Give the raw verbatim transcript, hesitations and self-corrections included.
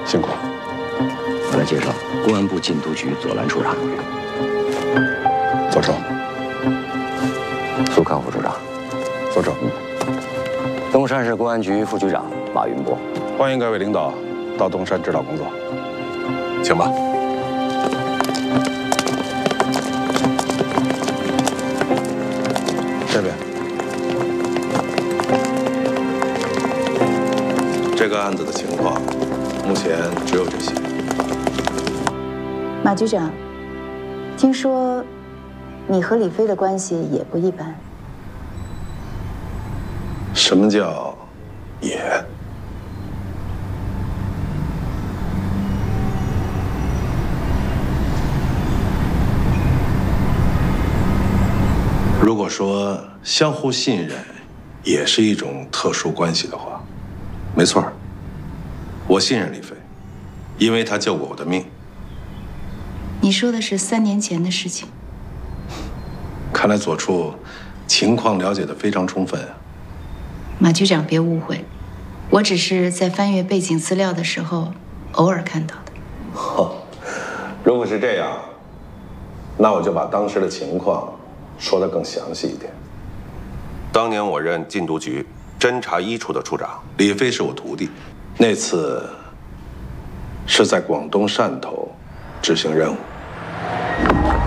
辛苦。 我来介绍，公安部禁毒局左蓝处长， 左成， 苏康副处长， 左成， 嗯，东山市公安局副局长马云波。 欢迎各位领导到东山指导工作，请吧。这边。 这个案子的情况，目前只有这些。 马局长，听说你和李飞的关系也不一般。 什么叫也？如果说相互信任也是一种特殊关系的话， 没错，我信任李飞，因为他救过我的命。 你说的是三年前的事情。 看来左处情况了解得非常充分啊。 马局长，别误会，我只是在翻阅背景资料的时候偶尔看到的。 哦，如果是这样，那我就把当时的情况说得更详细一点。当年我任禁毒局 侦查一处的处长，李飞是我徒弟。那次是在广东汕头执行任务。